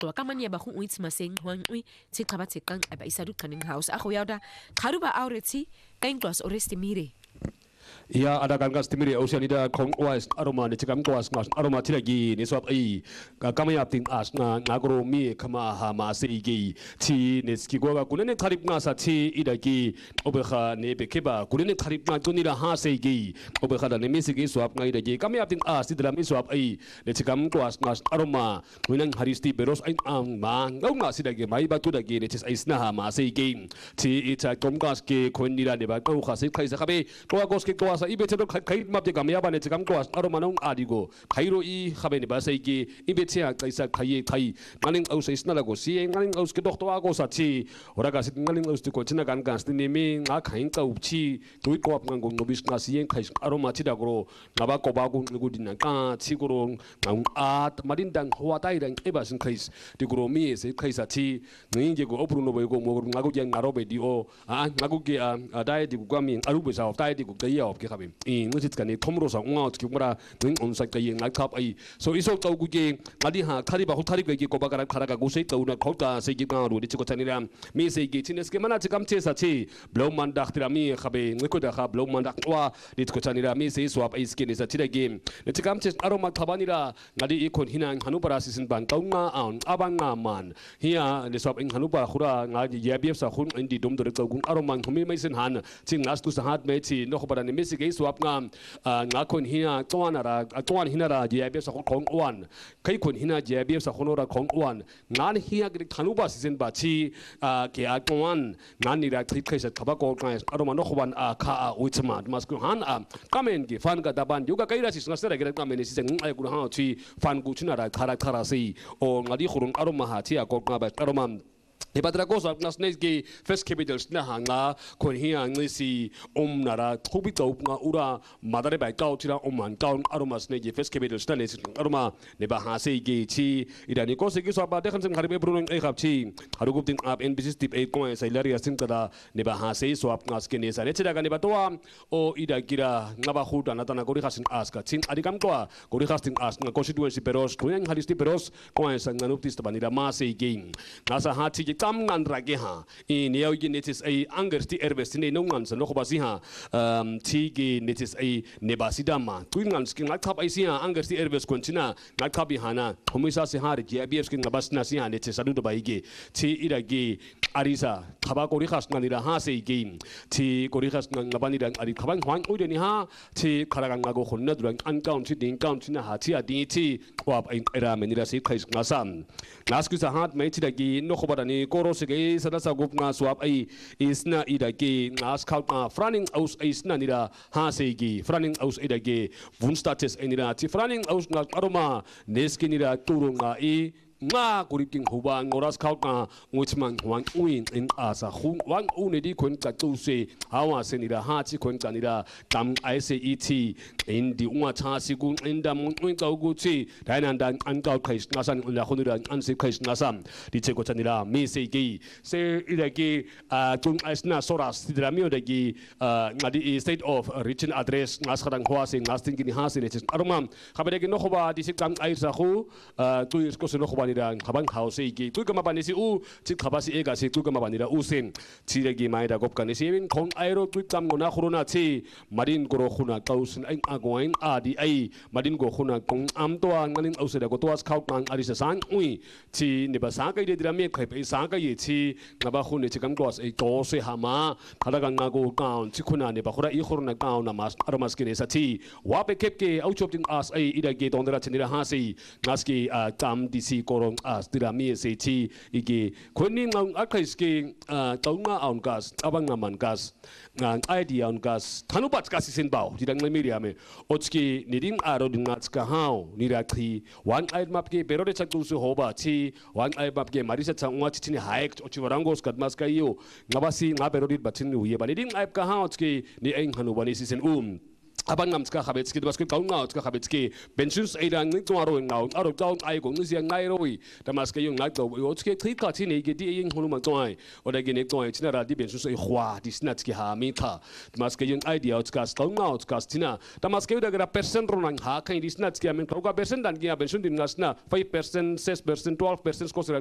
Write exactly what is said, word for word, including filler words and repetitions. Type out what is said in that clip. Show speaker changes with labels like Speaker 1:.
Speaker 1: to kamani ba khu uitsi maseng hwang ui ti khaba ti kang ba isadu kaning house a khu yauda kharuba aureti kain kwas orestimire
Speaker 2: ya ada kan gas timiri oceanida kong was aroma ni chikam kwas ngas aroma tiragi ni swap ai ka kamaya ting as na ngagro mi kama ha ma se igi ti ni ski goga kunene tharip nga sa ti idagi obekha ne bekeba kunene tharip nga tunira ha se igi obekha da ne mi sigi swap ngai idagi kamaya ting as ti dala mi swap ai ni chikam kwas ngas aroma kunang haristi beros ai ang ma ngau nga sidagi mai ba tu dagi ni chis ai sna ha ma se igi ti ita komgas ke konira ne ba ko kha se khai sa khabe ko gos ke ko sa ibe체도 kai mapte kamyaba ne chikam ko aromanong adigo khairo I khabeni basai ki ibetia kaisa khai khai ngaling aus isna lago si ngaling aus ke dokto ago sa chi oraga sit ngaling aus ko china kan kan stini mi nga khain ka upchi tui ko ap ngong nobis na si khai aroma chi dagro ngaba ko ba gu ngu din ka chi gro ngam at marin dang hwa tai dang eba sin khais di gro mi se khaisa chi ngi ge go opru no be go mo ngago ge ngaro be di o a ngago ge a dai di gu mi aru be sa dai di gu ge ya op khabim 이 무엇이 간에 톰으로서 웅아 어떻게 뭐라 능 온사까지 낙탑 아이 so 이소 저구게 마디하 카리바 호타리가 이게 고바가라 카라가고 세이터우나 거가 세기가로 리치고 타니라 미세기 치네스게 마나 지금 체사치 블로만 dak티라미 카베 므코다카 블로만 dak와 리치고 타니라 미세 스왑 아이스케네사 치라게 지금 체 아로마 타바니라 나디 이콘 히난 하누바라 시즌 반 까웅나 아운 아방나만 히야 리스왑 인 하누바 후라 나지 예비브사 훈 인디 돔도르 저군 아로만 호미 메신 한 징 나스투사 핫 메치 노코바라니 미세게 swap ngam nga kon hina twanara twan hinara je be sa khong wan kai kon hina je be sa khonora khong wan ngan hiya gri thanuba season ba chi ke a twan ngan ni ra thik khaisa khaba ko kan aroma no khwan a kha a uitma mas ku han a kamen gi fan ga daban yuga kai ra si nga sera gre kamen si seng ai ku ha chi fan ku chuna ra khara khara si o ngadi khurun aroma ha chi a ko ka ba aroma Ipatra cosa nas nesgi first capitals na hanga kon hiya ngisi om nara thubi tau nga ura madare bai kau tira oman kau aromas negi first capitals na nesi aroma ne ba ha se gi chi idani ko se gi so ba dekhan sem kharibe brunong e khap chi harugup tin up N B C tip eight ko e sailari asin tada ne ba ha se so ap ngas ke ne sa ne chira ga ne ba toa o ida gira ngaba khuta na tana gori khasin aska chin adikam ko gori khastin as nga constituency peros kuyan halisti peros ko e sang nanuptis tabanira ma se gi ngasa ha chi tam ngan rage ha in yau gi netis ai angersti erbestine no ngan sa no khobasi ha um ti gi netis ai nebasidama tu ngan skin ngat khap ai si ha angersti erbes konchina ngat khabi hana homisa se har gi abs skin ngabasna si ha netis adu do bai gi ti ira gi arisa khaba kori khas ngan ira ha se gi ti kori khas ngan ngabani dang ari khabang hwang oi ni ha ti kharagang ngago khonna durang an count ti ding count na ha ti adi ti wap ai era menira se khais ngasam ngasku sa hat mai ti da gi no khobadani koro sige sadasa gup nga swap ai isna ida ke ngas khaut na franing aus isna nira ha segi franing aus ida ke vunstates enira ti franing aus nga aroma neskinira turunga i nga kuriking huba ngoras khaut na nguchman hwang uin in asa khung wang unedi kon ka tu se hawa senira ha chi kon kanira tam iset in di unga cha sigun indam uin ka ugu chi dainan dan an ka khais ngasan la khonira an se khais ngasam di che ko chanira me se gi se ilagi tung asna soras tidra mi odagi ngadi state of written address ngas khadang hwa se ngas tin gi ha se ne arma khabere gi no khoba di sik tam ai sa khu tu is ko se no khoba 가방 하우스 이기 뚜까마 바니시 우 직가바시 에가시 뚜까마 바니라 우센 지레기 마이다 곱카니시민 콩 아이로 뚜깜고나 코로나치 마린 고로쿠나 까우슨 앵 아고인 아디 아이 마린 고쿠나 콩 암토아 나닌 아우세다고 토아스 카우칸 아리사산 우이 치 니바사가 이데드라미 카이페 사가 예치 나바ኹ네 지금 클래스 에 도세 하마 하다강나고 카운 치쿠나 니바쿠라 이 코로나 카운나 마스 아르마스키네사치 와베 캡게 아우초프팅 아스 아이 이다게 돈드라 치니라 하시 나스키 감 디시 korong as dirami se chi igi khoning ang akhaisking taunga aun gas abang naman gas ngang idea on gas thanubat gas sin baw didang media me otski niding aro dingat ka haw nirakhi one eye map ke berore chaktu su hoba chi one eye map ke marisa changwa chichini haik ochi warangos kadmas ka yo ngabasi nga berorit batin uye ba niding eye ka haw otski ni eng hanu bani sisen um abang ngam ska khabetski de baske kaung ngau ska khabetski pensions ai dang ni twa ro ngau aro taung ai gong ni siang ngai roi da maske yung ngai to o tske tri ka ti ni ge di ing honu mang twai o da ge ne twai tina ra di pensions ai khwa di snat ki ha mi tha da maske yung ai dia ska kaung ngau ska tina da maske da ga percent ro nang ha kai di snat ki amen ka percent dan gi pension din ngasna five percent six percent twelve percent ko